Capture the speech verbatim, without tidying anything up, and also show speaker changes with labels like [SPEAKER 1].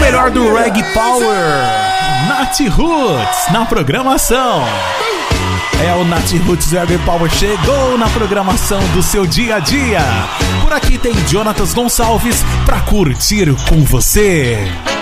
[SPEAKER 1] melhor do Reggae Power, Nath Roots na programação. É, o Nath Roots Reggae Power chegou na programação do seu dia a dia. Por aqui tem Jonatas Gonçalves pra curtir com você.